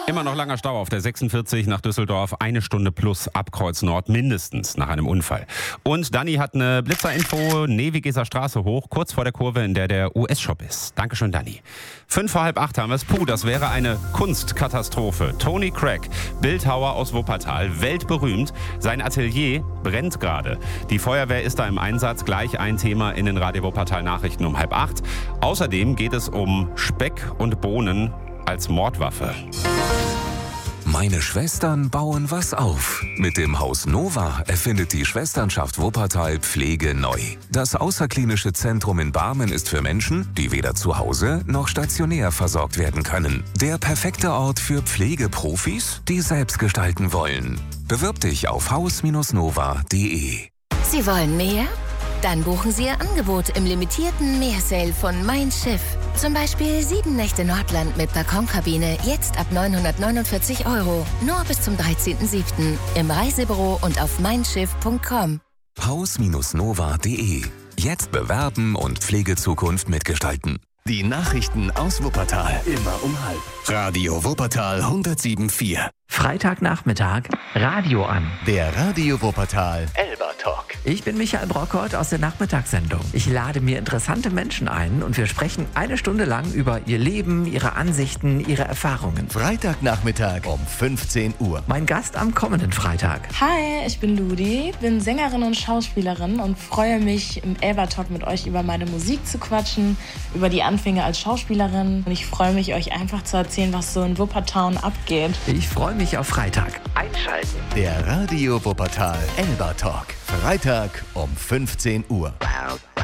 Immer noch langer Stau auf der 46 nach Düsseldorf. 1 Stunde plus ab Kreuz Nord mindestens nach einem Unfall. Und Dani hat eine Blitzerinfo. Nevigeser Straße hoch, kurz vor der Kurve, in der US-Shop ist. Dankeschön, Dani. 7:45 haben wir es. Puh, das wäre eine Kunstkatastrophe. Tony Craig, Bildhauer aus Wuppertal, weltberühmt. Sein Atelier brennt gerade. Die Feuerwehr ist da im Einsatz. Gleich ein Thema in den Radio Wuppertal Nachrichten um 7:30. Außerdem geht es um Speck und Bohnen als Mordwaffe. Meine Schwestern bauen was auf. Mit dem Haus Nova erfindet die Schwesternschaft Wuppertal Pflege neu. Das außerklinische Zentrum in Barmen ist für Menschen, die weder zu Hause noch stationär versorgt werden können. Der perfekte Ort für Pflegeprofis, die selbst gestalten wollen. Bewirb dich auf haus-nova.de. Sie wollen mehr? Dann buchen Sie Ihr Angebot im limitierten Meersale von Mein Schiff. Zum Beispiel 7 Nächte Nordland mit Balkonkabine, jetzt ab 949 €. Nur bis zum 13.07. im Reisebüro und auf meinschiff.com. Haus-nova.de. Jetzt bewerben und Pflegezukunft mitgestalten. Die Nachrichten aus Wuppertal. Immer um 12:30. Radio Wuppertal 107,4. Freitagnachmittag, Radio an. Der Radio Wuppertal Elba Talk. Ich bin Michael Brockert aus der Nachmittagssendung. Ich lade mir interessante Menschen ein und wir sprechen 1 Stunde lang über ihr Leben, ihre Ansichten, ihre Erfahrungen. Freitagnachmittag um 15 Uhr. Mein Gast am kommenden Freitag. Hi, ich bin Ludi, bin Sängerin und Schauspielerin und freue mich, im Elba Talk mit euch über meine Musik zu quatschen, über die Anfänge als Schauspielerin. Und ich freue mich, euch einfach zu erzählen, was so in Wuppertal abgeht. Ich freue mich auf Freitag. Einschalten. Der Radio Wuppertal Elba Talk. Freitag um 15 Uhr. Wow.